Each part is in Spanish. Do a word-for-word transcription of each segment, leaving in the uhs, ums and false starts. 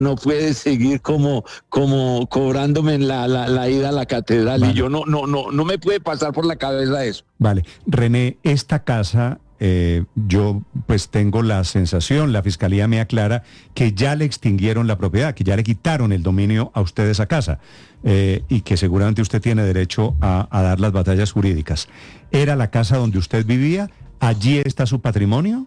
no puede seguir como, como cobrándome la, la, la ida a la catedral. Vale. Y yo no, no, no, no me puede pasar por la cabeza eso. Vale. René, esta casa, eh, yo pues tengo la sensación, la fiscalía me aclara, que ya le extinguieron la propiedad, que ya le quitaron el dominio a usted de esa casa, eh, y que seguramente usted tiene derecho a, a dar las batallas jurídicas. ¿Era la casa donde usted vivía? ¿Allí está su patrimonio?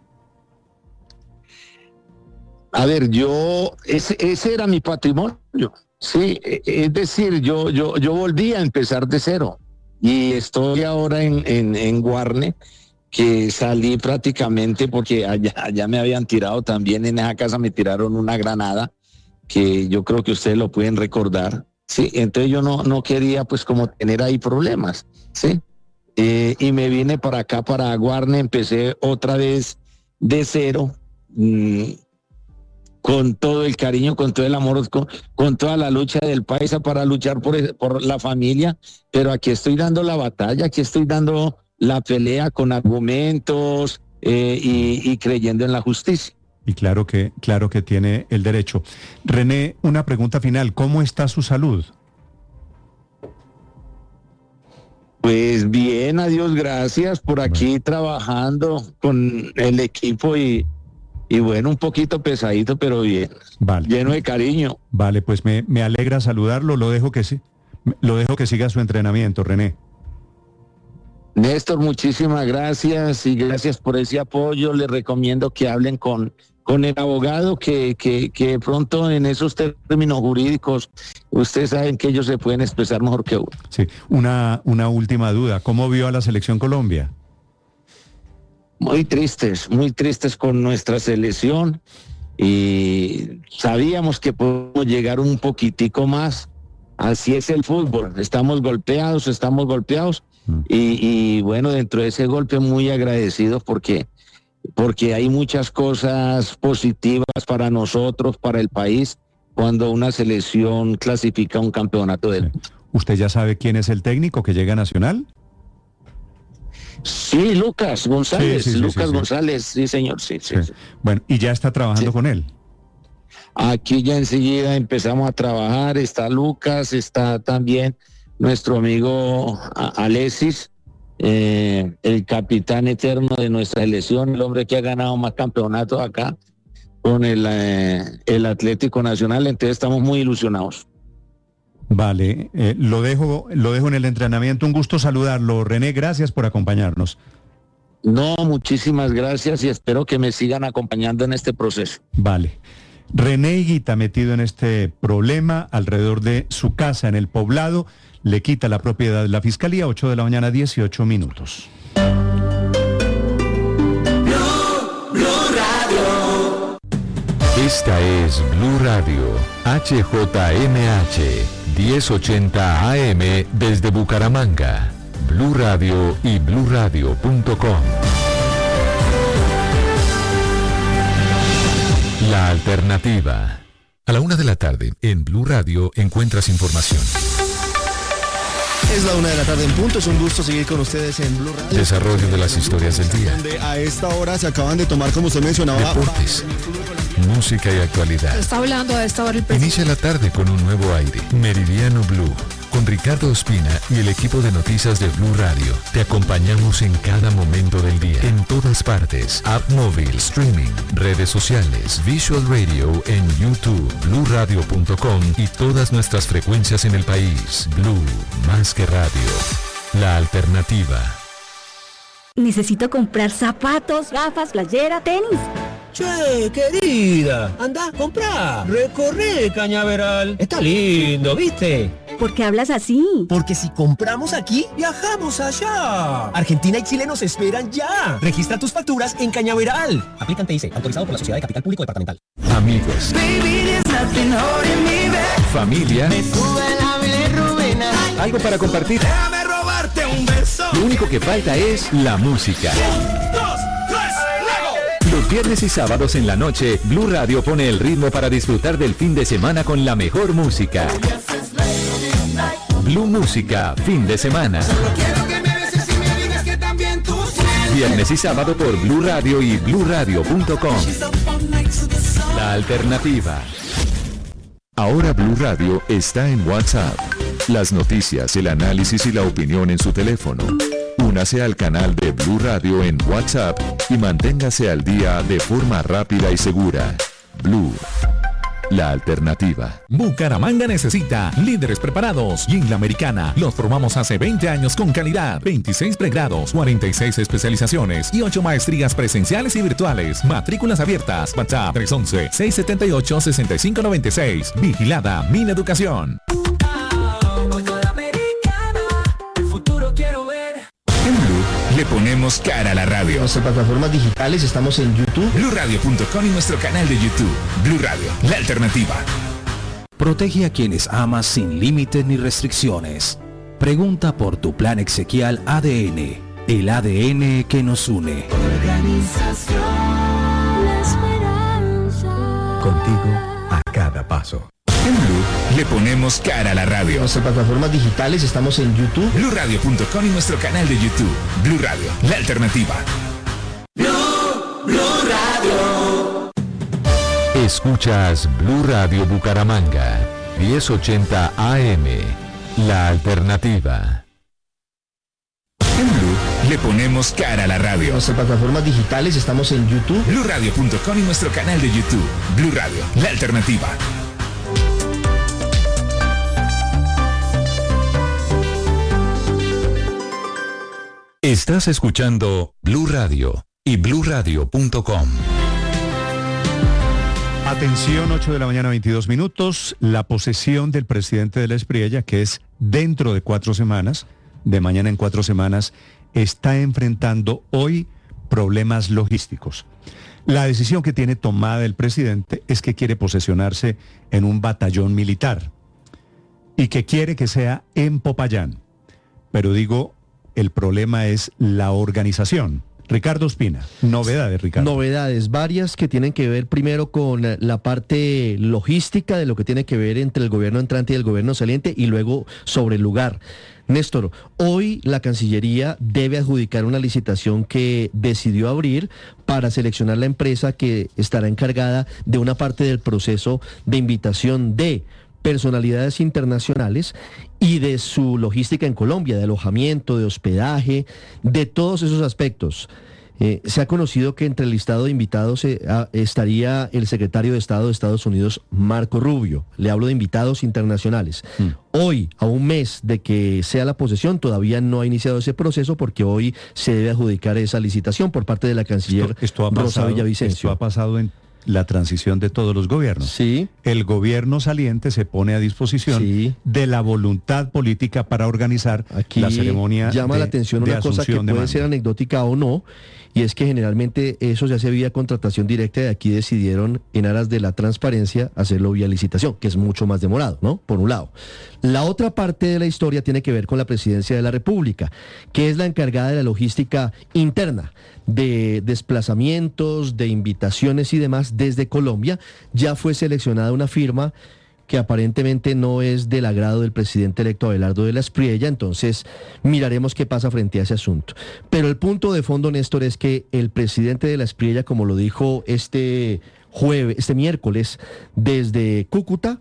A ver, yo, ese, ese era mi patrimonio, sí, es decir, yo, yo, yo volví a empezar de cero y estoy ahora en, en, en Guarne, que salí prácticamente porque allá, allá me habían tirado también, en esa casa me tiraron una granada, que yo creo que ustedes lo pueden recordar, sí, entonces yo no, no quería pues como tener ahí problemas, sí, eh, y me vine para acá, para Guarne, empecé otra vez de cero, mmm, con todo el cariño, con todo el amor, con, con toda la lucha del paisa para luchar por, por la familia, pero aquí estoy dando la batalla, aquí estoy dando la pelea con argumentos eh, y, y creyendo en la justicia. Y claro que, claro que tiene el derecho. René, una pregunta final, ¿cómo está su salud? Pues bien, a Dios gracias, por aquí bueno. Trabajando con el equipo y Y bueno, un poquito pesadito, pero bien. Vale. Lleno de cariño. Vale, pues me, me alegra saludarlo. Lo dejo que sí, lo dejo que siga su entrenamiento, René. Néstor, muchísimas gracias y gracias por ese apoyo. Les recomiendo que hablen con, con el abogado, que, que, que pronto en esos términos jurídicos, ustedes saben que ellos se pueden expresar mejor que uno. Sí, una, una última duda. ¿Cómo vio a la Selección Colombia? Muy tristes, muy tristes con nuestra selección y sabíamos que podemos llegar un poquitico más. Así es el fútbol, estamos golpeados, estamos golpeados mm. y, y bueno, dentro de ese golpe muy agradecidos porque, porque hay muchas cosas positivas para nosotros, para el país, cuando una selección clasifica un campeonato del mundo. ¿Usted ya sabe quién es el técnico que llega a Nacional? Sí, Lucas González, sí, sí, sí, sí, Lucas sí. González, sí señor, sí, sí. sí. Bueno, ¿y ya está trabajando sí. con él? Aquí ya enseguida empezamos a trabajar, está Lucas, está también nuestro amigo Alexis, eh, el capitán eterno de nuestra selección, el hombre que ha ganado más campeonatos acá con el, eh, el Atlético Nacional, entonces estamos muy ilusionados. Vale, eh, lo dejo, lo dejo en el entrenamiento. Un gusto saludarlo, René. Gracias por acompañarnos. No, muchísimas gracias y espero que me sigan acompañando en este proceso. Vale. René Higuita, metido en este problema alrededor de su casa en el Poblado, le quita la propiedad de la Fiscalía. Ocho de la mañana, dieciocho minutos. Blue, Blue Radio. Esta es Blue Radio, H J M H. diez ochenta A M desde Bucaramanga. Blue Radio y blue radio punto com. La alternativa. A la una de la tarde, en Blue Radio encuentras información. Es la una de la tarde en punto, es un gusto seguir con ustedes en Blue Radio. Desarrollo de las historias del día. Donde a esta hora se acaban de tomar, como usted mencionaba, deportes, música y actualidad. Está hablando a esta hora el presidente. Inicia la tarde con un nuevo aire. Meridiano Blue, con Ricardo Ospina y el equipo de noticias de Blue Radio. Te acompañamos en cada momento del día, en todas partes. App móvil, streaming, redes sociales, Visual Radio en YouTube, blue radio punto com y todas nuestras frecuencias en el país. Blue, más que radio. La alternativa. Necesito comprar zapatos, gafas, playera, tenis. Che, querida, anda, comprá, recorre Cañaveral. Está lindo, ¿viste? ¿Por qué hablas así? Porque si compramos aquí, viajamos allá. Argentina y Chile nos esperan ya. Registra tus facturas en Cañaveral. Aplican T I C, autorizado por la Sociedad de Capital Público Departamental. Amigos. Familia. Algo para compartir. Déjame robarte un beso. Lo único que falta es la música. Un, dos, tres, luego. Los viernes y sábados en la noche, Blue Radio pone el ritmo para disfrutar del fin de semana con la mejor música. Blue Música, fin de semana. Solo quiero que me beses y me digas que también tú sientes. Viernes y sábado por Blue Radio y blue radio punto com. La alternativa. Ahora Blue Radio está en WhatsApp. Las noticias, el análisis y la opinión en su teléfono. Únase al canal de Blue Radio en WhatsApp y manténgase al día de forma rápida y segura. Blue, la alternativa. Bucaramanga necesita líderes preparados y en la Americana los formamos hace veinte años con calidad. veintiséis pregrados, cuarenta y seis especializaciones y ocho maestrías presenciales y virtuales. Matrículas abiertas. WhatsApp tres once, seiscientos setenta y ocho, sesenta y cinco noventa y seis. Vigilada Mineducación. Le ponemos cara a la radio. En nuestras plataformas digitales estamos en YouTube. blue radio punto com y nuestro canal de YouTube. Blue Radio, la alternativa. Protege a quienes amas sin límites ni restricciones. Pregunta por tu plan exequial A D N. El A D N que nos une. Organización La Esperanza. Contigo a cada paso. En Blue le ponemos cara a la radio. En nuestras plataformas digitales estamos en YouTube. blue radio punto com y nuestro canal de YouTube. Blue Radio, la alternativa. Blue, Blue Radio. Escuchas Blue Radio Bucaramanga, diez ochenta A M, la alternativa. En Blue le ponemos cara a la En radio. nuestras plataformas digitales estamos en YouTube. blue radio punto com y nuestro canal de YouTube. Blue Radio, la alternativa. Estás escuchando Blue Radio y blue radio punto com. Atención, ocho de la mañana, veintidós minutos. La posesión del presidente de la Espriella, que es dentro de cuatro semanas, de mañana en cuatro semanas, está enfrentando hoy problemas logísticos. La decisión que tiene tomada el presidente es que quiere posesionarse en un batallón militar y que quiere que sea en Popayán. Pero digo, el problema es la organización. Ricardo Ospina, novedades, Ricardo. Novedades varias que tienen que ver primero con la parte logística de lo que tiene que ver entre el gobierno entrante y el gobierno saliente y luego sobre el lugar. Néstor, hoy la Cancillería debe adjudicar una licitación que decidió abrir para seleccionar la empresa que estará encargada de una parte del proceso de invitación de personalidades internacionales y de su logística en Colombia, de alojamiento, de hospedaje, de todos esos aspectos. Eh, se ha conocido que entre el listado de invitados eh, a, estaría el secretario de Estado de Estados Unidos, Marco Rubio. Le hablo de invitados internacionales. Mm. Hoy, a un mes de que sea la posesión, todavía no ha iniciado ese proceso porque hoy se debe adjudicar esa licitación por parte de la canciller esto, esto ha Rosa pasado, Villavicencio. Esto ha pasado en la transición de todos los gobiernos. Sí. El gobierno saliente se pone a disposición sí. de la voluntad política para organizar Aquí la ceremonia. Llama de, la atención una cosa que puede ser anecdótica o no, y es que generalmente eso se hace vía contratación directa y aquí decidieron, en aras de la transparencia, hacerlo vía licitación, que es mucho más demorado, ¿no? Por un lado. La otra parte de la historia tiene que ver con la Presidencia de la República, que es la encargada de la logística interna, de desplazamientos, de invitaciones y demás desde Colombia. Ya fue seleccionada una firma que aparentemente no es del agrado del presidente electo Abelardo de la Espriella, entonces miraremos qué pasa frente a ese asunto. Pero el punto de fondo, Néstor, es que el presidente de la Espriella, como lo dijo este jueves, este miércoles, desde Cúcuta,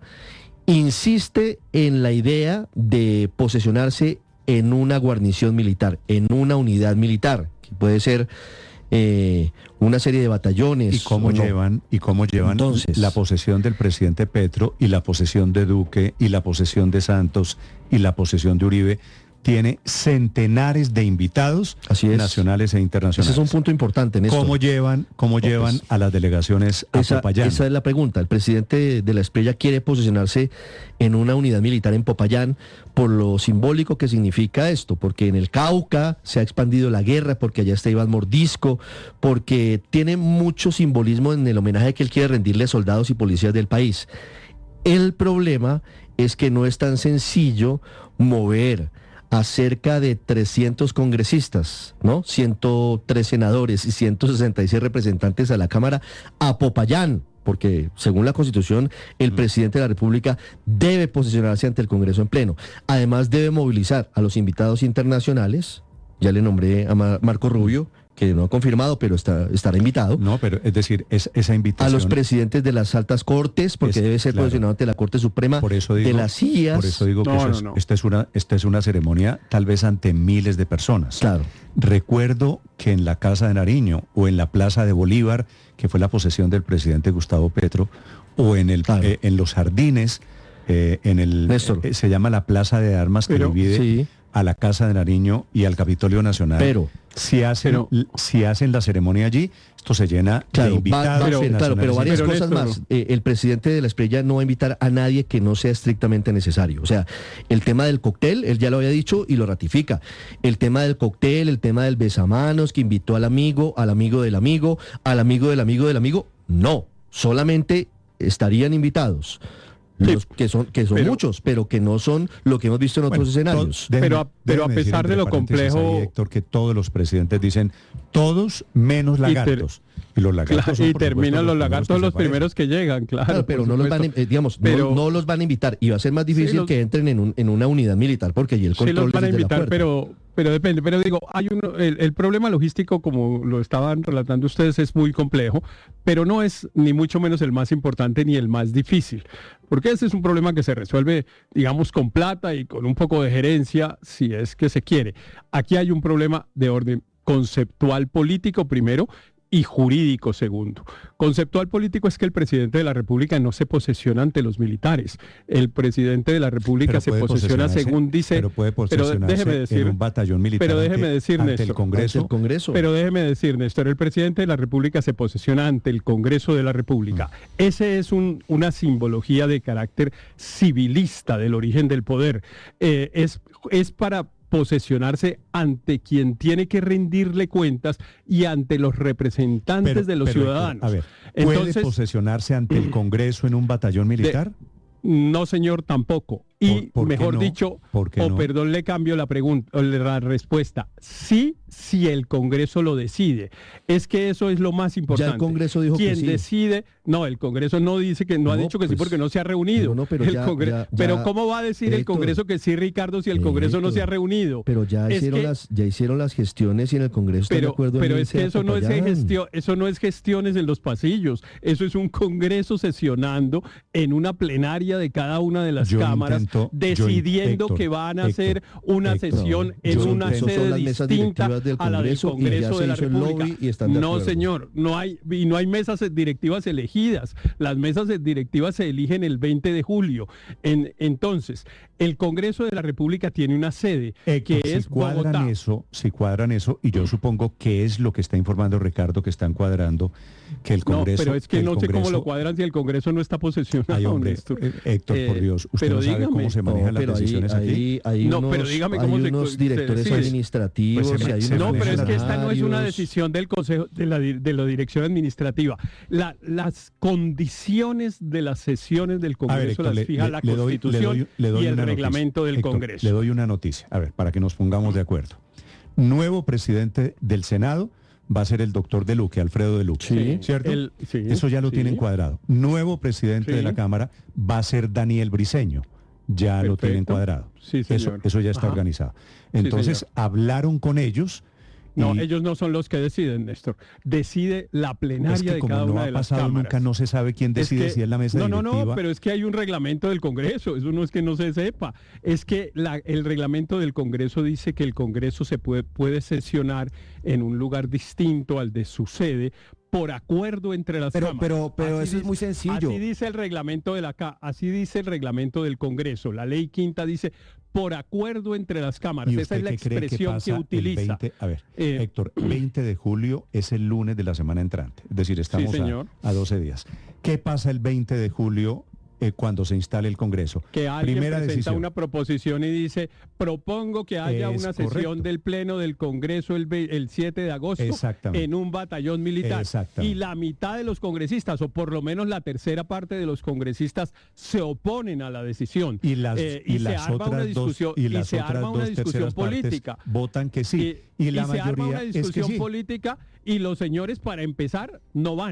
insiste en la idea de posesionarse en una guarnición militar, en una unidad militar, que puede ser eh, una serie de batallones. ¿Y cómo no? llevan, y cómo llevan Entonces, la posesión del presidente Petro y la posesión de Duque y la posesión de Santos y la posesión de Uribe? Tiene centenares de invitados nacionales e internacionales. Ese es un punto importante, Néstor. ¿Cómo llevan, cómo no, llevan pues, a las delegaciones a esa, Popayán? Esa es la pregunta. El presidente de la Espriella quiere posicionarse en una unidad militar en Popayán por lo simbólico que significa esto, porque en el Cauca se ha expandido la guerra, porque allá está Iván Mordisco, porque tiene mucho simbolismo en el homenaje que él quiere rendirle a soldados y policías del país. El problema es que no es tan sencillo mover a cerca de trescientos congresistas, ¿no? ciento tres senadores y ciento sesenta y seis representantes a la Cámara a Popayán, porque según la Constitución, el mm. presidente de la República debe posicionarse ante el Congreso en pleno. Además, debe movilizar a los invitados internacionales, ya le nombré a Mar- Marco Rubio, que no ha confirmado, pero está, estará invitado. No, pero es decir, es, esa invitación... A los presidentes de las altas cortes, porque es, debe ser claro, posicionado ante la Corte Suprema, por eso digo, de las C I As. Por eso digo que no, eso no, es, no. esta, es una, esta es una ceremonia tal vez ante miles de personas. Claro. Recuerdo que en la Casa de Nariño o en la Plaza de Bolívar, que fue la posesión del presidente Gustavo Petro, o en, el, claro. eh, en los jardines, eh, en el eh, se llama la Plaza de Armas, que pero, divide sí. a la Casa de Nariño y al Capitolio Nacional. Pero si hacen, pero, si hacen la ceremonia allí, esto se llena claro, de invitados. Va, va a ser, claro, pero varias pero cosas esto, más. Eh, el presidente de la Espriella no va a invitar a nadie que no sea estrictamente necesario. O sea, el tema del cóctel, él ya lo había dicho y lo ratifica. El tema del cóctel, el tema del besamanos, que invitó al amigo, al amigo del amigo, al amigo del amigo del amigo, no. Solamente estarían invitados. Los que son que son pero, muchos, pero que no son lo que hemos visto en otros bueno, escenarios. Déjeme, pero a, pero a pesar de lo complejo, ahí, Héctor, que todos los presidentes dicen todos menos lagartos. Y, ter, y los lagartos claro, son, y terminan los, los lagartos los primeros que llegan, claro. claro pero no los van, eh, digamos, pero, no, no los van a invitar y va a ser más difícil sí, los, que entren en, un, en una unidad militar porque allí el control sí los van a es de invitar, la pero pero depende. Pero digo, hay uno, el, el problema logístico, como lo estaban relatando ustedes, es muy complejo, pero no es ni mucho menos el más importante ni el más difícil. Porque ese es un problema que se resuelve, digamos, con plata y con un poco de gerencia, si es que se quiere. Aquí hay un problema de orden conceptual político primero y jurídico segundo. Conceptual político es que el presidente de la República no se posesiona ante los militares. El presidente de la República se posesiona según dice... Pero puede posesionarse pero déjeme decir, en un batallón militar pero déjeme ante, decir, ante Néstor, el Congreso. Ante el Congreso. Pero déjeme decir, Néstor, el presidente de la República se posesiona ante el Congreso de la República. Mm. Ese es un, una simbología de carácter civilista del origen del poder. Eh, es, es para... posesionarse ante quien tiene que rendirle cuentas y ante los representantes pero, de los pero, ciudadanos. A ver, ¿puede Entonces, posesionarse ante el Congreso en un batallón militar? De, no, señor, tampoco. Y ¿Por, por mejor no? dicho, o no? perdón, le cambio la pregunta, la respuesta. Sí, si el Congreso lo decide. Es que eso es lo más importante. Ya el Congreso dijo Quien que sí. decide, no, el Congreso no dice que no, no ha dicho que pues, sí porque no se ha reunido. No, no, pero, el ya, Congre- ya, ya, pero ¿cómo va a decir Héctor, el Congreso que sí, Ricardo, si el Congreso Héctor, no se ha reunido? Pero ya es hicieron que, las ya hicieron las gestiones y en el Congreso pero, están de acuerdo pero en es que eso no es, gestio, eso no es gestiones en los pasillos. Eso es un Congreso sesionando en una plenaria de cada una de las yo cámaras, intento, decidiendo yo, Héctor, que van a Héctor, hacer una Héctor, sesión en yo, una sede distinta a la del Congreso de la República. Y están de no, acuerdo. señor, no hay y no hay mesas directivas elegidas. Las mesas directivas se eligen el veinte de julio. En, entonces, el Congreso de la República tiene una sede Héctor, que si es cuadran Bogotá. Eso, si cuadran eso, y yo supongo que es lo que está informando Ricardo, que están cuadrando, que el Congreso... No, pero es que, que no Congreso, sé cómo lo cuadran si el Congreso no está posesionado. Ay, hombre, Héctor, por Dios, usted pero no sabe dígame, cómo se manejan no, las decisiones ahí, aquí. Ahí, hay no, unos, pero dígame hay cómo unos se, directores se, administrativos. Pues se, y hay se unos no, pero es que esta no es una funcionarios. decisión del Consejo de la, de la Dirección Administrativa. La, las condiciones de las sesiones del Congreso ver, Héctor, las le, fija le, la le doy, Constitución le doy, le doy y el una reglamento noticia. del Héctor, Congreso. Le doy una noticia, a ver, para que nos pongamos de acuerdo. Nuevo presidente del Senado va a ser el doctor De Luque, Alfredo De Luque, sí, ¿cierto? El, sí, Eso ya lo sí. tienen cuadrado. Nuevo presidente Sí. de la Cámara va a ser Daniel Briceño. Ya Perfecto. lo tienen cuadrado. Sí, eso, señor. eso ya está Ajá. organizado. Sí, Entonces, señor. hablaron con ellos. No, y ellos no son los que deciden, Néstor. Decide la plenaria es que de como cada no una ha de las pasado cámaras. nunca, no se sabe quién decide, Es que, si es la mesa no, directiva. No, no, pero es que hay un reglamento del Congreso, eso no es que no se sepa, es que la, el reglamento del Congreso dice que el Congreso se puede, puede sesionar en un lugar distinto al de su sede por acuerdo entre las pero, cámaras. Pero, pero así eso dice, es muy sencillo. Así dice el reglamento de la ca- así dice el reglamento del Congreso. La ley quinta dice por acuerdo entre las cámaras. ¿Y Esa es la expresión que, que utiliza. veinte, a ver, eh, Héctor, veinte de julio es el lunes de la semana entrante. Es decir, estamos sí, a, a doce días. ¿Qué pasa el veinte de julio eh, cuando se instale el Congreso? Que alguien Primera presenta decisión. una proposición y dice, propongo que haya Es una sesión correcto. del Pleno del Congreso el, ve- el siete de agosto en un batallón militar. Y la mitad de los congresistas, o por lo menos la tercera parte de los congresistas, se oponen a la decisión. Y, las, eh, y, y se las arma otras una discusión, dos, y y las se otras arma una dos discusión terceras partes política. votan que sí. Y, y la se arma mayoría una es discusión que sí. política y los señores, para empezar, no van.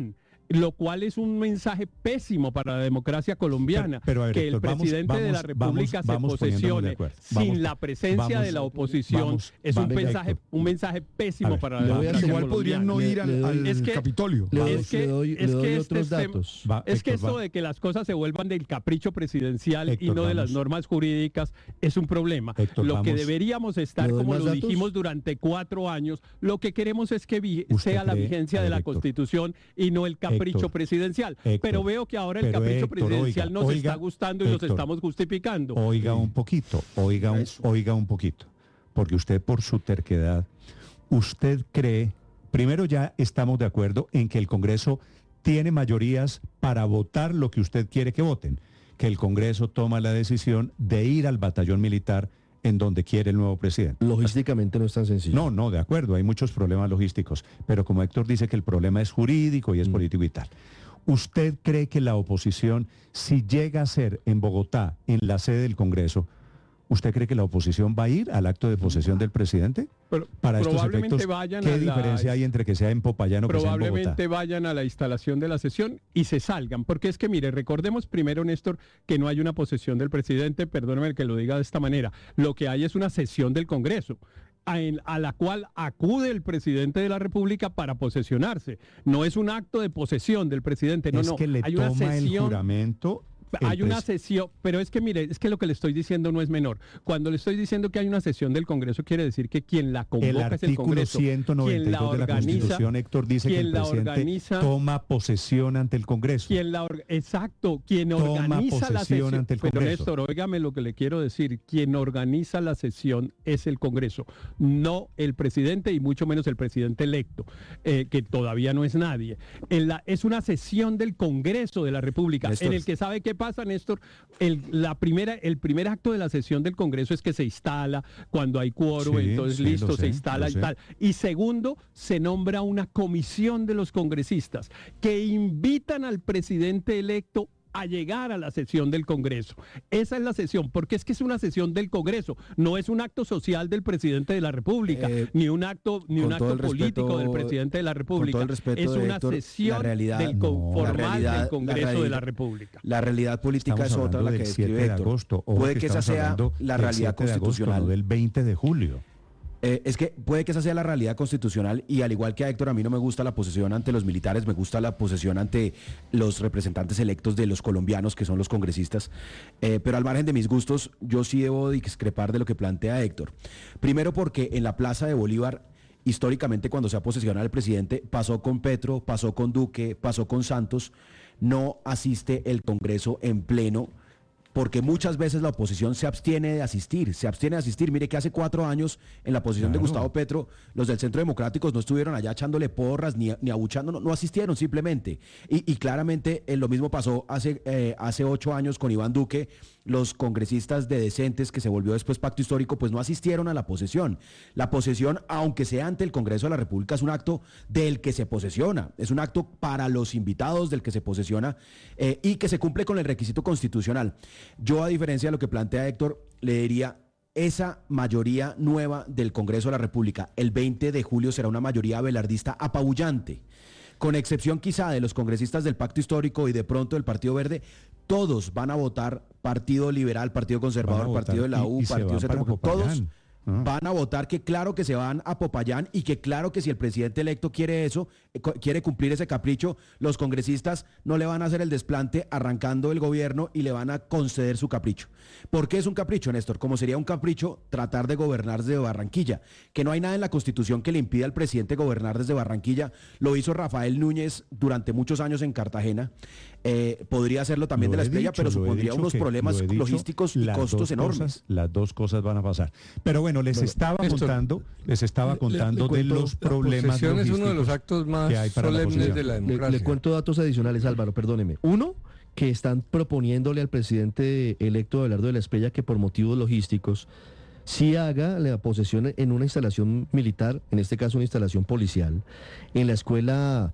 lo cual es un mensaje pésimo para la democracia colombiana, pero, pero ver, que Héctor, el presidente vamos, de la República vamos, vamos, se posesione vamos, sin la presencia vamos, de la oposición, vamos, es un vamos, mensaje, Héctor. un mensaje pésimo ver, para la le voy a democracia igual colombiana. podrían no ir al, Le doy- al es que- Capitolio. Le doy- es que, le doy- es le doy que otros este tem- datos. Va, es que Héctor, esto va. de que las cosas se vuelvan del capricho presidencial y Héctor, no de las vamos. normas jurídicas es un problema. Héctor, lo que vamos. deberíamos estar, ¿Le doy como más lo datos? dijimos durante cuatro años, lo que queremos es que vi- ¿Usted sea la cree- vigencia a de ver, la Héctor. Constitución y no el capricho Héctor, presidencial. Héctor, pero veo que ahora el pero capricho Héctor, presidencial oiga, nos oiga, está gustando y nos Héctor, estamos justificando. Oiga un poquito, oiga un, oiga un poquito, porque usted por su terquedad, usted cree, primero ya estamos de acuerdo en que el Congreso tiene mayorías para votar lo que usted quiere que voten, que el Congreso toma la decisión de ir al batallón militar en donde quiere el nuevo presidente. Logísticamente no es tan sencillo. No, no, de acuerdo, hay muchos problemas logísticos, pero como Héctor dice que el problema es jurídico y es Mm. político y tal. ¿Usted cree que la oposición, si llega a ser en Bogotá, en la sede del Congreso, ¿usted cree que la oposición va a ir al acto de posesión del presidente? Pero Para estos probablemente efectos, vayan ¿qué a la- diferencia hay entre que sea en Popayán o que sea en Bogotá? Probablemente vayan a la instalación de la sesión y se salgan, porque es que, mire, recordemos primero, Néstor, que no hay una posesión del presidente, perdóneme que lo diga de esta manera, lo que hay es una sesión del Congreso, a, en- a la cual acude el presidente de la República para posesionarse. No es un acto de posesión del presidente, no, es no, que le hay una toma el sesión. juramento. el Hay una pres- sesión, pero es que mire, es que lo que le estoy diciendo no es menor. Cuando le estoy diciendo que hay una sesión del Congreso, quiere decir que quien la convoca El es el artículo Congreso. ciento noventa y Quien la dos de la organiza, Constitución, Héctor, dice que quien el la presidente organiza, toma posesión ante el Congreso. quien la or- exacto, quien Toma organiza la posesión sesión. ante el Pero Congreso. Néstor, óigame lo que le quiero decir. Quien organiza la sesión es el Congreso, no el presidente y mucho menos el presidente electo, eh, que todavía no es nadie. En la, es una sesión del Congreso de la República, Néstor. en el que sabe qué pasa, Néstor. El, la primera, el primer acto de la sesión del Congreso es que se instala cuando hay quórum, Sí, entonces sí, listo, lo se sé, instala lo y sé. tal. Y segundo, se nombra una comisión de los congresistas que invitan al presidente electo a llegar a la sesión del Congreso. Esa es la sesión, porque es que es una sesión del Congreso, no es un acto social del presidente de la República, Eh, ni un acto, ni un con todo acto el político respeto- del presidente de la República. con todo el respeto es de una Héctor, sesión la realidad- del con- no, formal la realidad- del Congreso la de la realidad- República. La realidad política Estamos es otra hablando la que del describe siete de Héctor. agosto. Ojo Puede que que esa estamos sea hablando la del realidad siete de agosto, constitucional. no del veinte de julio. Eh, es que puede que esa sea la realidad constitucional y al igual que a Héctor, a mí no me gusta la posesión ante los militares, me gusta la posesión ante los representantes electos de los colombianos, que son los congresistas. Eh, pero al margen de mis gustos, yo sí debo discrepar de lo que plantea Héctor. Primero porque en la Plaza de Bolívar, históricamente cuando se ha posesionado el presidente, pasó con Petro, pasó con Duque, pasó con Santos, no asiste el Congreso en pleno, porque muchas veces la oposición se abstiene de asistir, se abstiene de asistir. Mire que hace cuatro años en la posición Claro. de Gustavo Petro, los del Centro Democráticos no estuvieron allá echándole porras ni, ni abuchando, no, no asistieron simplemente. Y, y claramente eh, lo mismo pasó hace, eh, hace ocho años con Iván Duque. Los congresistas de Decentes, que se volvió después pacto histórico, pues no asistieron a la posesión. La posesión, aunque sea ante el Congreso de la República, es un acto del que se posesiona, es un acto para los invitados del que se posesiona eh, y que se cumple con el requisito constitucional. Yo, a diferencia de lo que plantea Héctor, le diría, esa mayoría nueva del Congreso de la República, el veinte de julio, será una mayoría abelardista apabullante. Con excepción quizá de los congresistas del Pacto Histórico y de pronto del Partido Verde, todos van a votar Partido Liberal, Partido Conservador, Van a Partido de la votar y- U, y se Partido van Centro para Democrático, todos Popayán. Ah. van a votar que claro que se van a Popayán y que claro que si el presidente electo quiere eso, eh, co- quiere cumplir ese capricho, los congresistas no le van a hacer el desplante arrancando el gobierno y le van a conceder su capricho. ¿Por qué es un capricho, Néstor? Como sería un capricho tratar de gobernar desde Barranquilla, que no hay nada en la Constitución que le impida al presidente gobernar desde Barranquilla. Lo hizo Rafael Núñez durante muchos años en Cartagena. Eh, podría hacerlo también Lo de la he Estrella, dicho, pero lo he supondría dicho unos que- problemas lo he dicho, logísticos y las costos dos enormes. cosas- las dos cosas van a pasar. Pero bueno, les Bueno, estaba Néstor, contando, les estaba le- contando le cuento, de los la problemas posesión es uno de los logísticos actos más que hay para la solemnes posesión. de la Le, democracia. le cuento datos adicionales, Álvaro, perdóneme. Uno, que están proponiéndole al presidente electo Abelardo de la Espriella que por motivos logísticos sí haga la posesión en una instalación militar, en este caso una instalación policial, en la escuela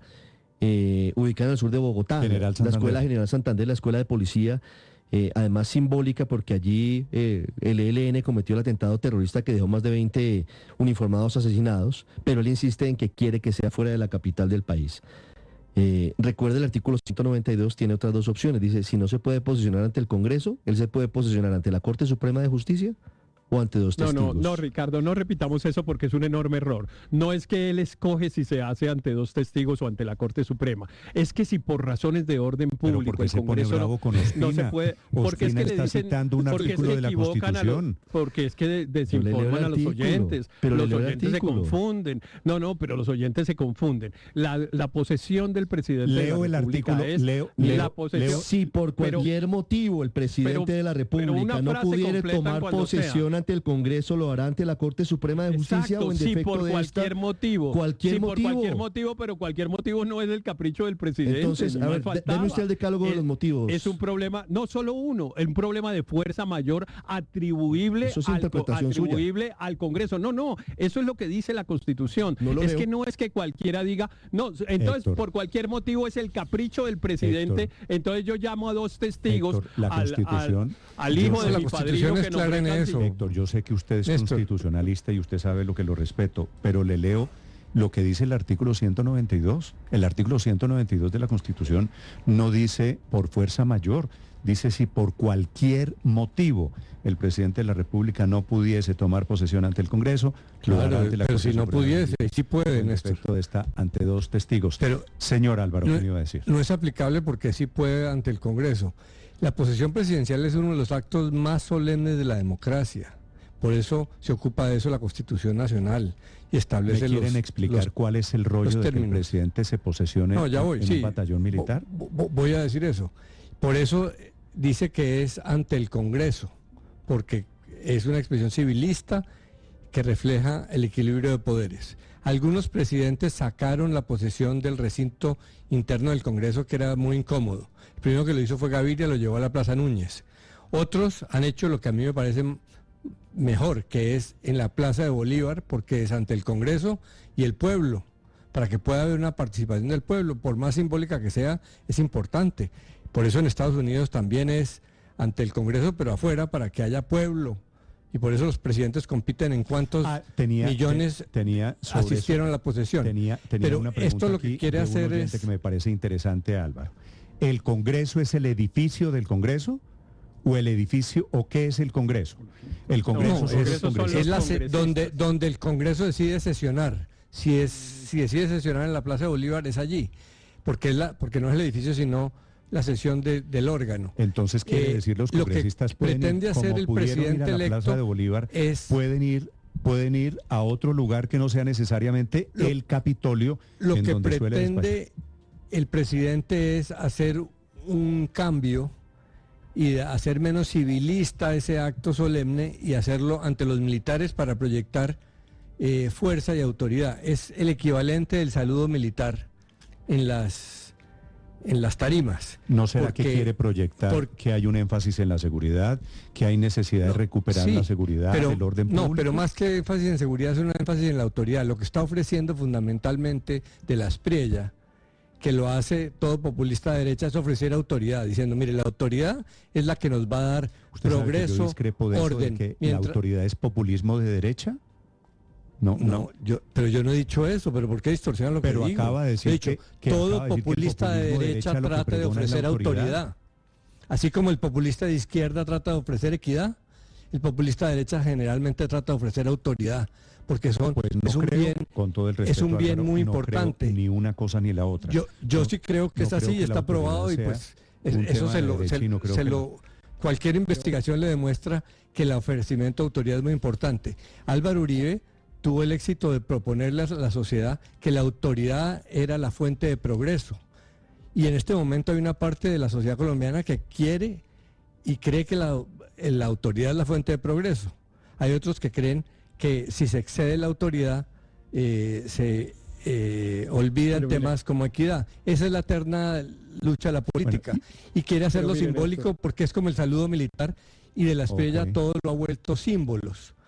eh, ubicada en el sur de Bogotá, General la Santander. escuela General Santander, la escuela de policía, eh, además simbólica porque allí eh, el E L N cometió el atentado terrorista que dejó más de veinte uniformados asesinados, pero él insiste en que quiere que sea fuera de la capital del país. Eh, recuerde el artículo ciento noventa y dos tiene otras dos opciones. Dice, si no se puede posicionar ante el Congreso, él se puede posicionar ante la Corte Suprema de Justicia o ante dos No, testigos. no, no, Ricardo, no repitamos eso porque es un enorme error. No es que él escoge si se hace ante dos testigos o ante la Corte Suprema. Es que si por razones de orden público el se Congreso pone bravo no, con Ospina? no se puede, porque Ospina es que está le dicen, citando un porque es artículo que de la equivocan a Constitución. los, porque es que de- Pero le leo desinforman el a los artículo, oyentes. pero le Los leo el oyentes se artículo. confunden. No, no, pero los oyentes se confunden. La, la posesión del presidente Leo de el la República artículo, es leo- la leo- posesión. leo- Si por pero- cualquier motivo el presidente pero- de la pero una República no frase pudiera completa tomar cuando posesión sea. ante el Congreso, lo hará ante la Corte Suprema de Justicia Exacto, o en sí, defecto por de cualquier esta, motivo. cualquier sí, motivo. por cualquier motivo, pero cualquier motivo no es el capricho del presidente. Entonces, ni a más ver, de- faltaba. deme usted el decálogo de Es- los motivos. Es un problema, no solo uno, es un problema de fuerza mayor atribuible, Eso es al, co- interpretación suya. atribuible al Congreso. No, no, eso es lo que dice la Constitución. No lo es leo. que no es que cualquiera diga, no, entonces Héctor. por cualquier motivo es el capricho del presidente. Héctor. Entonces yo llamo a dos testigos, Héctor, la al, al- Constitución- al yo hijo sé- de la mi Constitución padrino es que clara nombré en canciller. eso. Héctor, yo sé que usted es Néstor. constitucionalista y usted sabe lo que lo respeto, pero le leo lo que dice el artículo ciento noventa y dos. El artículo ciento noventa y dos de la Constitución no dice por fuerza mayor, dice si por cualquier motivo el presidente de la República no pudiese tomar posesión ante el Congreso, lo hará Claro, ante la pero Corte si no Suprema de pudiese, Justicia. sí puede, En Néstor. efecto, está ante dos testigos. Pero- Señor Álvaro, No, ¿qué me iba a decir? no es aplicable porque sí puede ante el Congreso. La posesión presidencial es uno de los actos más solemnes de la democracia. Por eso se ocupa de eso la Constitución Nacional y ¿Me establece quieren los, explicar los- cuál es el rollo los de que el términos. presidente se posesione No, ya en- voy, en sí. un batallón militar? Vo- vo- Voy a decir eso. Por eso eh, dice que es ante el Congreso, porque es una expresión civilista que refleja el equilibrio de poderes. Algunos presidentes sacaron la posesión del recinto interno del Congreso, que era muy incómodo. El primero que lo hizo fue Gaviria, lo llevó a la Plaza Núñez. Otros han hecho lo que a mí me parece m- mejor, que es en la Plaza de Bolívar, porque es ante el Congreso y el pueblo, para que pueda haber una participación del pueblo, por más simbólica que sea, es importante. Por eso en Estados Unidos también es ante el Congreso, pero afuera, para que haya pueblo. Y por eso los presidentes compiten en cuántos Ah, tenía- millones te- tenía sobre asistieron eso- a la posesión. Tenía, tenía pero una pregunta esto lo aquí que quiere de un hacer oyente es... que me parece interesante, Álvaro. ¿El Congreso es el edificio del Congreso? ¿O el edificio, o qué es el Congreso? El Congreso No, son es, los congresistas. es la se- congresistas. donde, donde el Congreso decide sesionar. Si es, si decide sesionar en la Plaza de Bolívar es allí, porque es la, porque no es el edificio sino la sesión de- del órgano. Entonces quiere Eh, decir los lo que congresistas pueden pretende ir, hacer como el pudieron ir presidente a la electo Plaza de Bolívar, es- pueden ir pueden ir a otro lugar que no sea necesariamente Lo- el Capitolio, Lo en que donde suele pretende el presidente es hacer un cambio y de hacer menos civilista ese acto solemne y hacerlo ante los militares para proyectar eh, fuerza y autoridad. Es el equivalente del saludo militar en las, en las tarimas. ¿No será que Porque- quiere proyectar por- que hay un énfasis en la seguridad, que hay necesidad de recuperar Sí, la seguridad, pero- el orden público? No, pero más que énfasis en seguridad es un énfasis en la autoridad. Lo que está ofreciendo fundamentalmente de la Espriella, que lo hace todo populista de derecha, es ofrecer autoridad, diciendo, mire, la autoridad es la que nos va a dar ¿Usted sabe que yo progreso, discrepo de eso, de orden. que la Mientras- autoridad es populismo de derecha? No, no. No, yo, pero yo no he dicho eso, pero ¿por qué distorsionan lo Pero que digo? acaba de decir He dicho, que- que todo acaba de decir que el populista de populismo de derecha derecha lo que trata de pregona es la ofrecer autoridad. autoridad. Así como el populista de izquierda trata de ofrecer equidad, el populista de derecha generalmente trata de ofrecer autoridad, porque son Pues no es un creo, bien con todo el es respeto, un bien Álvaro, muy no creo importante. ni una cosa ni la otra. Yo, yo No- sí creo que no es creo así y que la está autoridad probado y sea pues es- un eso tema se de lo, derecha se- y no creo se que lo- cualquier investigación le demuestra que el ofrecimiento de autoridad es muy importante. Álvaro Uribe tuvo el éxito de proponerle a la sociedad que la autoridad era la fuente de progreso. Y en este momento hay una parte de la sociedad colombiana que quiere y cree que la, la autoridad es la fuente de progreso. Hay otros que creen que si se excede la autoridad, eh, se eh, olvidan Pero mire- temas como equidad. Esa es la eterna lucha de la política. y quiere hacerlo Pero mire, simbólico Néstor. porque es como el saludo militar y de la Espriella Ok. todo lo ha vuelto símbolos.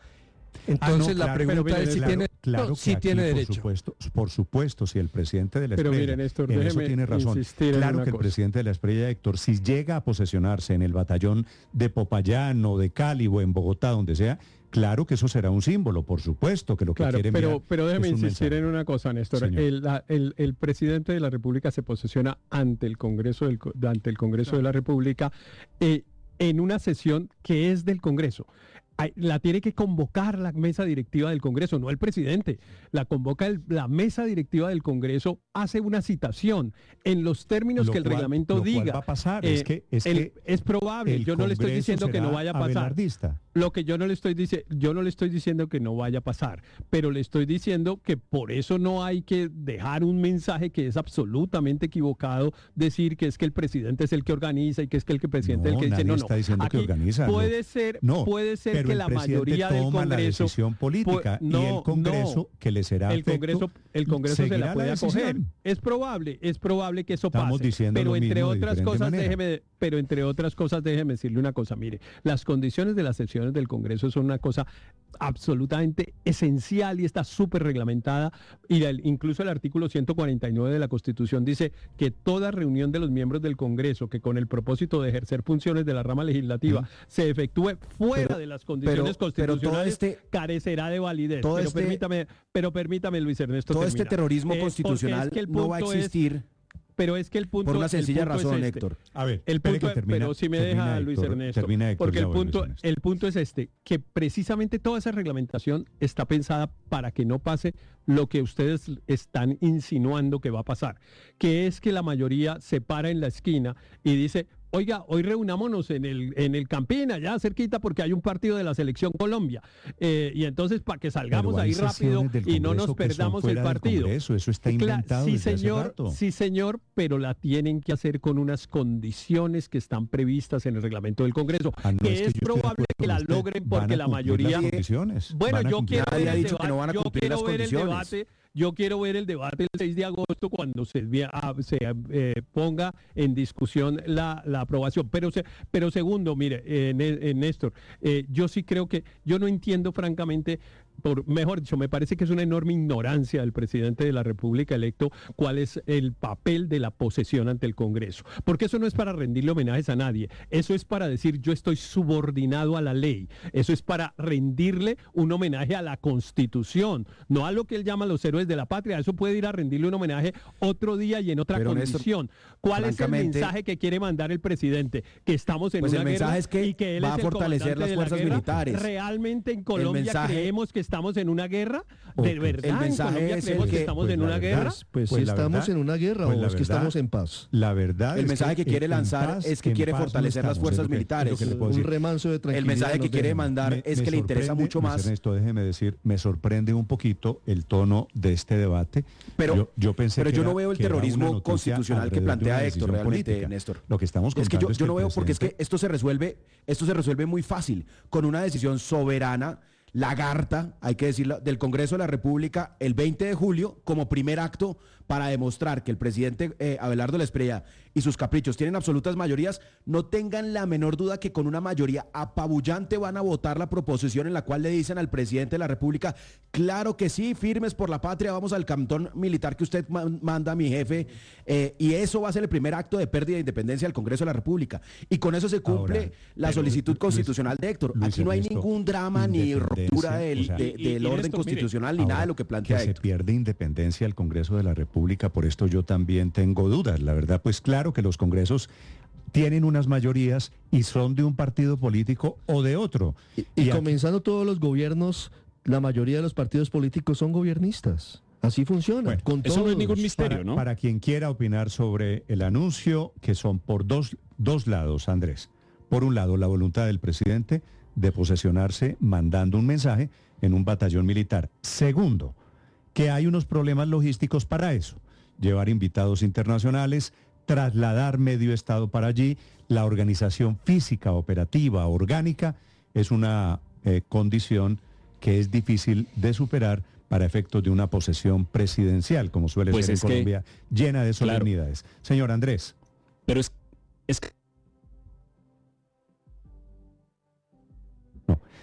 Entonces Ah, no, la claro, pregunta pero es si claro, tiene, claro no, que sí aquí, tiene por derecho. Supuesto, por supuesto, si el presidente de la Pero Espriella, mire, Néstor, en eso déjeme tiene razón. insistir en Claro una que el cosa. presidente de la Espriella, Héctor, si llega a posesionarse en el batallón de Popayán o de Cali o en Bogotá, donde sea, claro que eso será un símbolo, por supuesto, que lo que Claro, quiere pero, enviar pero déjeme es un insistir mensaje. en una cosa, Néstor. Señor. El, la- el- el presidente de la República se posesiona ante el Congreso del, co- ante el Congreso de la República eh, en una sesión que es del Congreso. Ay, La tiene que convocar la mesa directiva del Congreso, no el presidente. La convoca el- la mesa directiva del Congreso, hace una citación en los términos Lo que el cual- reglamento lo cual diga. va a pasar, Eh, es que- es el- que es probable, el yo no le estoy Congreso diciendo que no será vaya a pasar. abelardista. Lo que yo no le estoy diciendo, yo no le estoy diciendo que no vaya a pasar, pero le estoy diciendo que por eso no hay que dejar un mensaje que es absolutamente equivocado, decir que es que el presidente es el que organiza y que es que el que presidente es el que dice nadie no, no. está diciendo que Aquí organiza. puede no. ser, No, puede ser pero que el la presidente mayoría del toma Congreso la decisión política pu- y no, el Congreso no. que le será el afecto, Congreso, el Congreso se seguirá la puede decisión. acoger. Es probable, es probable que eso Estamos pase. diciendo Pero lo entre mismo de otras diferente cosas, manera. déjeme, pero entre otras cosas, déjeme decirle una cosa. Mire, las condiciones de las sesiones del Congreso son una cosa absolutamente esencial y está súper reglamentada. Y el- incluso el artículo ciento cuarenta y nueve de la Constitución dice que toda reunión de los miembros del Congreso que con el propósito de ejercer funciones de la rama legislativa Mm. se efectúe fuera Pero- de las condiciones pero- pero todo constitucionales este- carecerá de validez. todo Pero este- permítame, pero permítame, Luis Ernesto. Todo este terminar. terrorismo Eh, porque constitucional es que el no va a punto es- existir pero es que el punto por una el sencilla punto es razón, este. Héctor. A ver, El espere punto, que termina- pero si me termina deja Luis Héctor, Ernesto, termina Héctor, porque ya el voy, Luis punto, Ernesto. el punto es este, que precisamente toda esa reglamentación está pensada para que no pase lo que ustedes están insinuando que va a pasar, que es que la mayoría se para en la esquina y dice, oiga, hoy reunámonos en el, en el Campín, allá cerquita, porque hay un partido de la Selección Colombia. Eh, y entonces, para que salgamos Pero hay ahí rápido sesiones del y no Congreso nos que son perdamos el fuera del partido. Congreso, eso está Cla- inventado sí, desde hace señor, rato. sí, señor, pero la tienen que hacer con unas condiciones que están previstas en el reglamento del Congreso, Ah, no, que es que es, yo estoy de probable acuerdo que con la usted. logren Van porque a la cumplir mayoría... las condiciones. Bueno, Van a yo cumplir. quiero Nadie ver ha el dicho que debate, no van a yo cumplir quiero las ver el condiciones. debate, yo quiero ver el debate el seis de agosto cuando se, vea- ah, se eh, ponga en discusión la, la aprobación. Pero, se- pero segundo, mire, eh, Né- eh, Néstor, eh, yo sí creo que, yo no entiendo francamente, por mejor dicho, me parece que es una enorme ignorancia del presidente de la República electo cuál es el papel de la posesión ante el Congreso. Porque eso no es para rendirle homenajes a nadie, eso es para decir yo estoy subordinado a la ley, eso es para rendirle un homenaje a la Constitución, no a lo que él llama los héroes de la patria. Eso puede ir a rendirle un homenaje otro día y en otra Pero, Néstor, condición. ¿Cuál es el francamente, mensaje que quiere mandar el presidente? Que estamos en Pues una el mensaje guerra es que y que él va es a el fortalecer comandante las de la fuerzas guerra. militares. ¿Realmente en Colombia mensaje- creemos que estamos en una guerra? Ok. ¿De verdad El en mensaje Colombia es creemos el que que- estamos pues en la una verdad, guerra? Pues, pues, Pues si la estamos verdad- en una guerra pues o la es que verdad- estamos en paz. La verdad El es mensaje que en- quiere en lanzar paz- es que en quiere paz no fortalecer las estamos, fuerzas es lo que- militares. es lo que le puedo Un decir. remanso de El tranquilidad. mensaje que nos quiere dejan. mandar Me- es me que le interesa sorprende, mucho Luis más. Ernesto, déjeme decir, me sorprende un poquito el tono de este debate. Pero- yo, yo pensé pero que yo era- no veo el que era una terrorismo noticia constitucional que alrededor de plantea una Héctor decisión realmente, política. Néstor. Lo que estamos Es que yo, contando yo no el veo, porque es que presidente- esto se resuelve, esto se resuelve muy fácil, con una decisión soberana, lagarta, hay que decirlo, del Congreso de la República el veinte de julio como primer acto para demostrar que el presidente eh, Abelardo Lesprella y sus caprichos tienen absolutas mayorías. No tengan la menor duda que con una mayoría apabullante van a votar la proposición en la cual le dicen al presidente de la República, claro que sí, firmes por la patria, vamos al cantón militar que usted ma- manda, mi jefe, eh, y eso va a ser el primer acto de pérdida de independencia del Congreso de la República. Y con eso se cumple Ahora, la pero, solicitud Luis- constitucional de Héctor. Luis Aquí no hay Ernesto, ningún drama ni independencia, ruptura del, o sea, de- y- del y orden esto, mire, constitucional ni Ahora, nada de lo que plantea que se Héctor. pierde independencia el Congreso de la República, por esto yo también tengo dudas. La verdad, pues claro que los congresos tienen unas mayorías y son de un partido político o de otro. Y, Y y aquí- comenzando todos los gobiernos, la mayoría de los partidos políticos son gobiernistas. Así funciona. Bueno, con eso no es todos. ningún misterio, para, ¿no? para quien quiera opinar sobre el anuncio, que son por dos, dos lados, Andrés. Por un lado, la voluntad del presidente de posesionarse mandando un mensaje en un batallón militar. Segundo, que hay unos problemas logísticos para eso. Llevar invitados internacionales, trasladar medio Estado para allí, la organización física, operativa, orgánica, es una eh, condición que es difícil de superar para efectos de una posesión presidencial, como suele Pues ser en es que- Colombia, llena de claro. solemnidades. Señor Andrés. Pero es, es que No,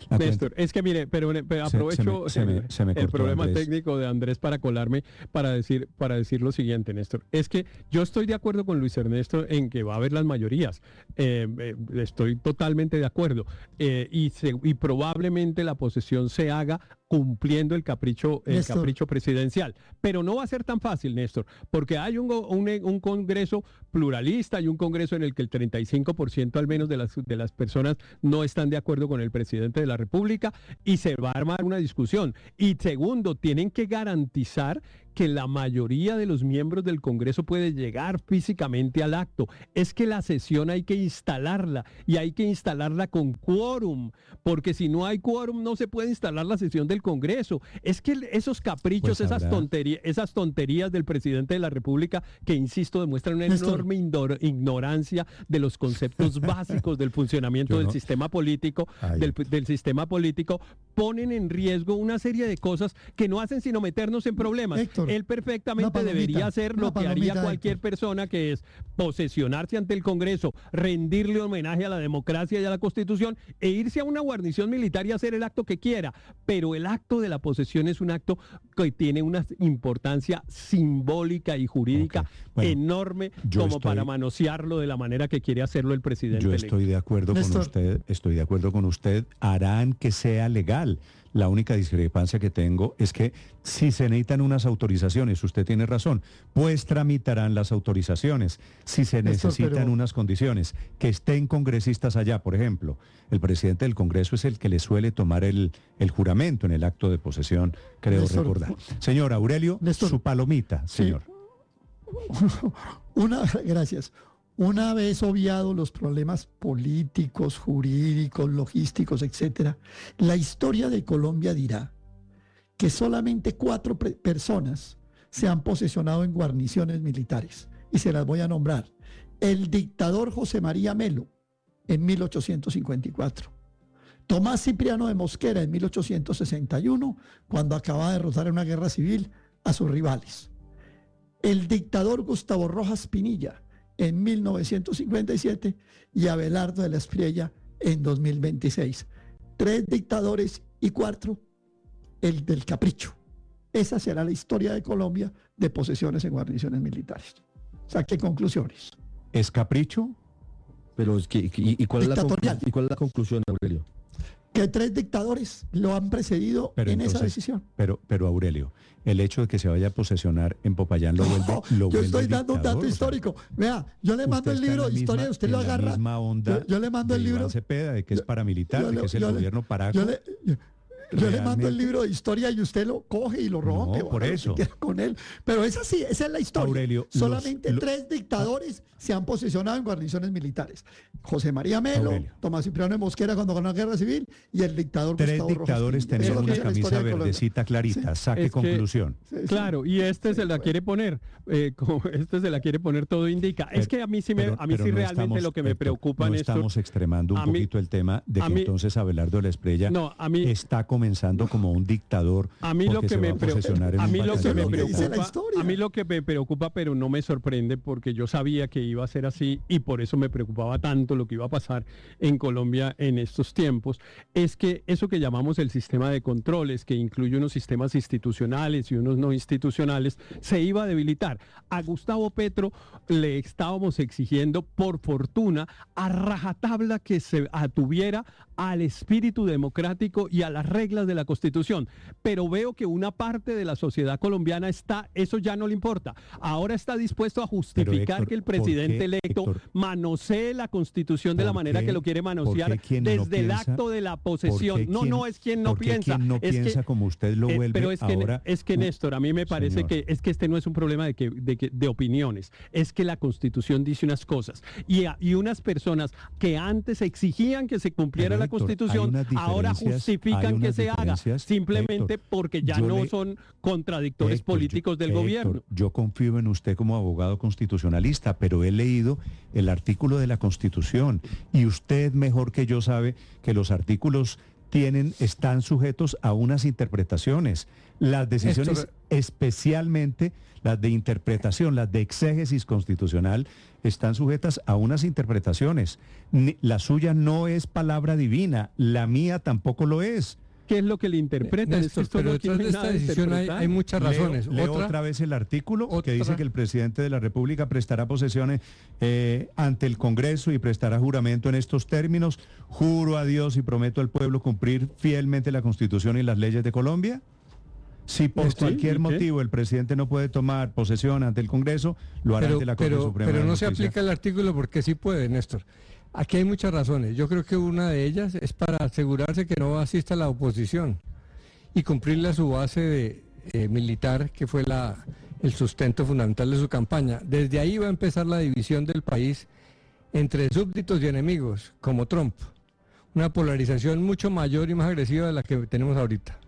Néstor, es que mire, pero, pero aprovecho se, se me, se me, se me el problema Andrés. técnico de Andrés para colarme para decir, para decir lo siguiente, Néstor. Es que yo estoy de acuerdo con Luis Ernesto en que va a haber las mayorías. Eh, eh, estoy totalmente de acuerdo. Eh, y, se, y probablemente la posesión se haga cumpliendo el capricho, el Néstor. capricho presidencial. Pero no va a ser tan fácil, Néstor, porque hay un, un, un Congreso pluralista y un Congreso en el que el treinta y cinco por ciento al menos de las, de las personas no están de acuerdo con el presidente de la República y se va a armar una discusión. Y segundo, tienen que garantizar que la mayoría de los miembros del Congreso puede llegar físicamente al acto. Es que la sesión hay que instalarla y hay que instalarla con quórum, porque si no hay quórum no se puede instalar la sesión del Congreso. Es que esos caprichos, Pues esas habrá... tonterías, esas tonterías del presidente de la República que, insisto, demuestran una Néstor. enorme indor- ignorancia de los conceptos básicos del funcionamiento Yo del no... sistema político, Ay. del, del sistema político, ponen en riesgo una serie de cosas que no hacen sino meternos en problemas. Héctor, Él perfectamente palomita, debería hacer lo una que haría palomita, cualquier Héctor. persona, que es posesionarse ante el Congreso, rendirle homenaje a la democracia y a la Constitución e irse a una guarnición militar y hacer el acto que quiera. Pero el acto de la posesión es un acto que tiene una importancia simbólica y jurídica Okay. Bueno, enorme yo como estoy- para manosearlo de la manera que quiere hacerlo el presidente Yo electo. estoy de acuerdo Néstor. con usted, estoy de acuerdo con usted, harán que sea legal. La única discrepancia que tengo es que si se necesitan unas autorizaciones, usted tiene razón, pues tramitarán las autorizaciones. Si se Néstor, necesitan pero- unas condiciones, que estén congresistas allá, por ejemplo, el presidente del Congreso es el que le suele tomar el, el juramento en el acto de posesión, creo Néstor, recordar. Señor Aurelio, Néstor. su palomita, Sí. señor. Una, gracias. Una vez obviado los problemas políticos, jurídicos, logísticos, etcétera, la historia de Colombia dirá que solamente cuatro pre- personas se han posesionado en guarniciones militares, y se las voy a nombrar. El dictador José María Melo en mil ochocientos cincuenta y cuatro. Tomás Cipriano de Mosquera en mil ochocientos sesenta y uno, cuando acababa de derrotar en una guerra civil a sus rivales. El dictador Gustavo Rojas Pinilla en mil novecientos cincuenta y siete y Abelardo de la Espriella en dos mil veintiséis. Tres dictadores y cuatro, el del capricho. Esa será la historia de Colombia de posesiones en guarniciones militares. Saque conclusiones. ¿Es capricho? Pero es que, y, y, cuál es la Dictatorial. conclu- ¿y cuál es la conclusión, Aurelio? Que tres dictadores lo han precedido Pero en esa entonces, decisión. Pero, pero Aurelio, el hecho de que se vaya a posesionar en Popayán lo vuelve, No, lo yo vuelve estoy dando un dictador, dato o sea, histórico. Vea, yo le mando usted el está en libro la de historia y misma- usted lo en la agarra. misma onda yo, yo le mando de el libro. Iván Cepeda, de que es paramilitar, yo de le- que es el yo le- gobierno paraco. Yo le, yo- yo le mando el Realmente- libro de historia y usted lo coge y lo rompe. No, o por haga lo eso. que quiera con él. Pero es así, esa es la historia. Aurelio, Solamente los- tres dictadores se han posicionado en guarniciones militares. José María Melo, Aurelio. Tomás Cipriano de Mosquera cuando ganó la guerra civil y el dictador Tres Gustavo Rojas dictadores Pinilla. tenían Eso una es la camisa historia de Colombia. verdecita clarita. Sí. Saque Es que- conclusión. Sí, sí. Claro, y este se la quiere poner, eh, como este se la quiere poner, todo indica. es que a mí sí, me, Pero- a mí pero sí no realmente estamos, lo que me Héctor, preocupa, no Néstor, estamos extremando un a mí- poquito el tema de a que mí- entonces Abelardo de la Espriella No, a mí- está comenzando como un dictador. A mí lo porque que se me va a posesionar en preocupa, a un mí lo que batallón me Eso es lo que dice la preocupa, historia. a mí lo que me preocupa, pero no me sorprende porque yo sabía que iba a ser así y por eso me preocupaba tanto lo que iba a pasar en Colombia en estos tiempos, es que eso que llamamos el sistema de controles, que incluye unos sistemas institucionales y unos no institucionales, se iba a debilitar. A Gustavo Petro le estábamos exigiendo, por fortuna, a rajatabla que se atuviera al espíritu democrático y a las reglas de la Constitución. Pero veo que una parte de la sociedad colombiana está, eso ya no le importa. Ahora está dispuesto a justificar Héctor, que el ¿por presidente qué, electo Héctor? manosee la Constitución de la ¿Por manera qué? que lo quiere ¿Por manosear qué quien no desde el piensa? acto de la ¿Por posesión? qué No, quien- no es quien no por qué piensa. quien no es piensa que, como usted lo eh, vuelve pero es que, ahora es que un- Néstor, a mí me parece Señor. que es que este no es un problema de que, de, que- de opiniones, es que la Constitución dice unas cosas y, a- y unas personas que antes exigían que se cumpliera Pero, la Héctor, Constitución hay unas ahora diferencias- hay justifican que unas se haga diferencias, simplemente Héctor, porque ya yo no le- son contradictores Héctor, políticos yo- del Héctor, gobierno. Yo confío en usted como abogado constitucionalista, pero he leído el artículo de la Constitución y usted mejor que yo sabe que los artículos tienen, están sujetos a unas interpretaciones. Las decisiones Héctor, especialmente las de interpretación, las de exégesis constitucional, están sujetas a unas interpretaciones. Ni- La suya no es palabra divina, la mía tampoco lo es. ¿Qué es lo que le interpretan? Néstor, Es que esto pero no detrás tiene de esta nada de decisión hay, interpretar. hay muchas razones. Leo, leo Otra, otra vez el artículo que otra- dice que el presidente de la República prestará posesiones eh, ante el Congreso y prestará juramento en estos términos. Juro a Dios y prometo al pueblo cumplir fielmente la Constitución y las leyes de Colombia. Si por Sí, cualquier ¿y qué? motivo el presidente no puede tomar posesión ante el Congreso, lo hará pero, ante la Corte pero, Suprema pero de no se Justicia. aplica el artículo porque sí puede, Néstor. Aquí hay muchas razones. Yo creo que una de ellas es para asegurarse que no asista la oposición y cumplirle a su base de, eh, militar, que fue la, el sustento fundamental de su campaña. Desde ahí va a empezar la división del país entre súbditos y enemigos, como Trump. Una polarización mucho mayor y más agresiva de la que tenemos ahorita.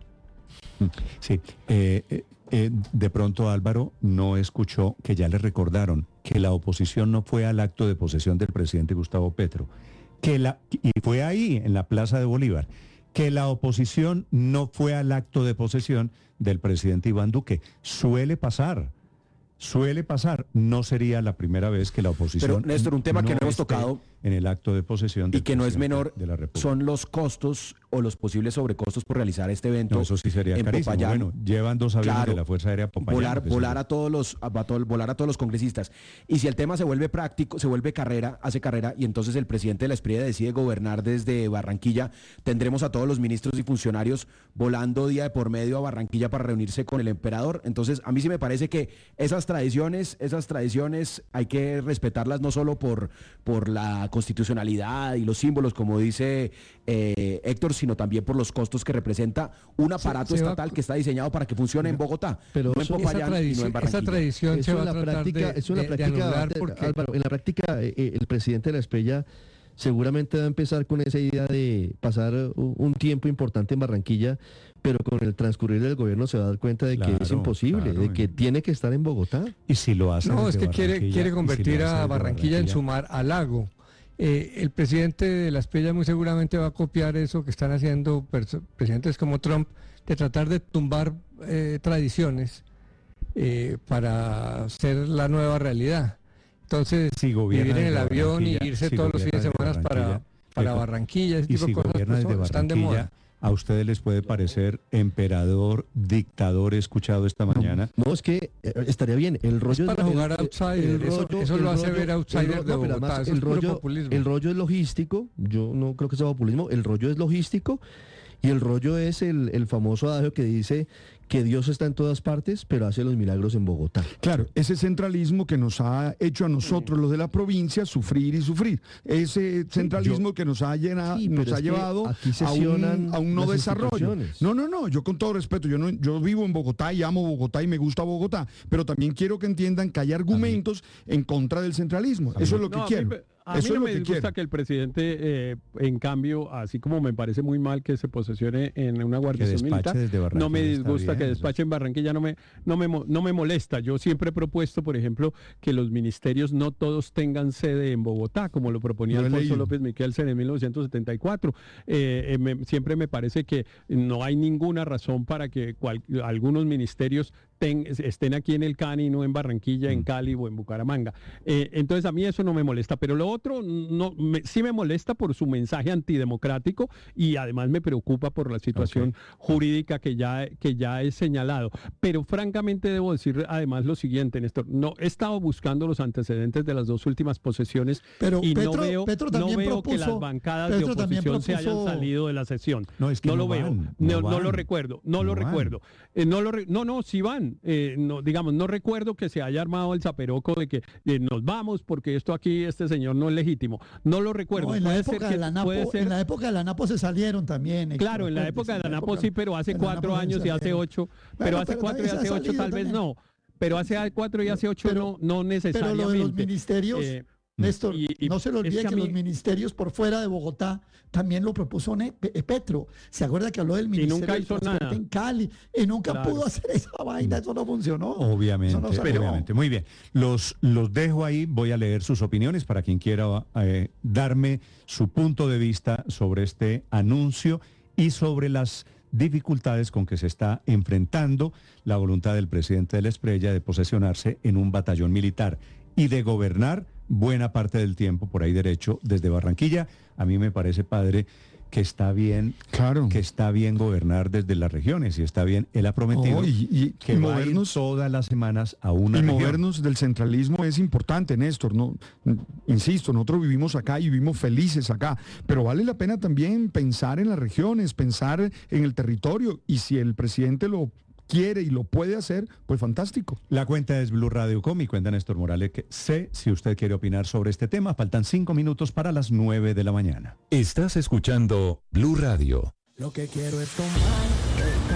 Sí, eh, eh, eh, de pronto Álvaro no escuchó que ya le recordaron que la oposición no fue al acto de posesión del presidente Gustavo Petro, que la, y fue ahí, en la Plaza de Bolívar, que la oposición no fue al acto de posesión del presidente Iván Duque. Suele pasar, suele pasar. No sería la primera vez que la oposición... Pero, Néstor, un tema que no hemos esté tocado en el acto de posesión del y que no es presidente menor de la República. son los costos o los posibles sobrecostos por realizar este evento. No, eso sí sería en carísimo. Popayán. Bueno, llevan dos aviones Claro, de la Fuerza Aérea Popayán. volar, qué sé volar yo. a todos los a to- volar a todos los congresistas. Y si el tema se vuelve práctico, se vuelve carrera, hace carrera y entonces el presidente de la Esprilla decide gobernar desde Barranquilla, tendremos a todos los ministros y funcionarios volando día de por medio a Barranquilla para reunirse con el emperador. Entonces, a mí sí me parece que esas tradiciones, esas tradiciones hay que respetarlas no solo por por la constitucionalidad y los símbolos, como dice eh, Héctor, sino también por los costos que representa un aparato se va- estatal que está diseñado para que funcione en Bogotá, Pero no en eso- esa Popayán y no tradición, en esa Barranquilla. tradición se Eso va en a la tratar práctica, de, eso en la de- de práctica, anular Álvaro, porque en la práctica eh, eh, el presidente de la Esprilla seguramente va a empezar con esa idea de pasar un, un tiempo importante en Barranquilla, pero con el transcurrir del gobierno se va a dar cuenta de que es Claro, imposible, claro, de que y- tiene que estar en Bogotá. Y si lo hace No, es desde que quiere, Barranquilla, quiere y si convertir lo hace a desde Barranquilla en su mar al lago. Eh, el presidente de la Esprilla muy seguramente va a copiar eso que están haciendo perso- presidentes como Trump, de tratar de tumbar eh, tradiciones eh, para hacer la nueva realidad. Entonces, Si gobierna vivir en el desde avión y Barranquilla, irse si todos los gobierna fines de desde semana para, Barranquilla, para Héctor, Barranquilla, ese Y tipo si de cosas gobierna pues, desde son- están de Barranquilla, moda. a ustedes les puede parecer emperador, dictador, he escuchado esta mañana. No, es que eh, estaría bien. El rollo para el- jugar el- outsider, el eso- rollo- eso el lo hace rollo- ver el outsider ro- de no, pero Bogotá, además eso es el puro rollo, populismo. el rollo es logístico. Yo no creo que sea populismo. El rollo es logístico y el rollo es el, el famoso adagio que dice que Dios está en todas partes, pero hace los milagros en Bogotá. Claro, ese centralismo que nos ha hecho a nosotros, los de la provincia, sufrir y sufrir. Ese centralismo que nos ha, llenado, Sí, nos pero ha es que llevado aquí a sesionan un, a un no las desarrollo. instituciones. No, no, no, yo con todo respeto, yo, no, yo vivo en Bogotá y amo Bogotá y me gusta Bogotá, pero también quiero que entiendan que hay argumentos en contra del centralismo. Eso es lo que No, a mí quiero. me- A mí Eso no es lo me que disgusta quiero. que el presidente, eh, en cambio, así como me parece muy mal que se posesione en una guarnición despache militar, desde Barranquilla no me está disgusta bien, que eso. despache en Barranquilla, no me, no, me, mo- no me molesta. Yo siempre he propuesto, por ejemplo, que los ministerios no todos tengan sede en Bogotá, como lo proponía Lo he Alfonso leído. López Miquelsen en mil novecientos setenta y cuatro. Eh, eh, me- siempre me parece que no hay ninguna razón para que cual- algunos ministerios ten- estén aquí en el Cani y no en Barranquilla, en Cali o en Bucaramanga. Eh, entonces a mí eso no me molesta, pero lo otro no me- sí me molesta por su mensaje antidemocrático y además me preocupa por la situación jurídica que ya, que ya he señalado. Pero francamente debo decir además lo siguiente, Néstor, no he estado buscando los antecedentes de las dos últimas posesiones Pero y Petro- no veo, Petro no también veo que propuso- las bancadas Petro de también oposición se hayan propuso- salido de la sesión. No, es que no, no lo veo, van, no, no no lo van. recuerdo, no, lo No van. recuerdo. Eh, no, lo re- no, no, sí van. Eh, no, digamos, no recuerdo que se haya armado el zaperoco de que eh, nos vamos porque esto aquí, este señor no es legítimo. No lo recuerdo. No, en, la Puede época ser de que- la puede Napo, ser- en la época de la Napo se salieron también. Héctor, Claro, en la acuérdese, época de la Napo época sí, pero hace de la cuatro Napo años y hace salieron. ocho. Bueno, Pero hace pero cuatro y también se hace ha ocho salido tal vez también. no. Pero hace cuatro y hace ocho no, no Pero necesariamente. lo de los ministerios, Eh, Néstor, y- y no se le es olvide que que, a mí- los ministerios por fuera de Bogotá también lo propuso Ne- Pe- Petro. ¿Se acuerda que habló del ministerio nunca del hizo transporte nada. en Cali? Y nunca Claro. pudo hacer esa vaina, eso no funcionó. Obviamente, Eso no salió. obviamente. Muy bien. Los, los dejo ahí, voy a leer sus opiniones para quien quiera eh, darme su punto de vista sobre este anuncio y sobre las dificultades con que se está enfrentando la voluntad del presidente de la Espriella de posesionarse en un batallón militar y de gobernar buena parte del tiempo por ahí derecho desde Barranquilla. A mí me parece, padre, que está bien, claro, que está bien gobernar desde las regiones y está bien. Él ha prometido oh, y, y, que y va movernos a ir todas las semanas a una y región. movernos del centralismo es importante, Néstor. No, insisto, nosotros vivimos acá y vivimos felices acá, pero vale la pena también pensar en las regiones, pensar en el territorio, y si el presidente lo quiere y lo puede hacer, pues fantástico. La cuenta es Blue Radio Com y cuenta Néstor Morales, que sé si usted quiere opinar sobre este tema. Faltan cinco minutos para las nueve de la mañana. Estás escuchando Blue Radio. Lo que quiero es tomar.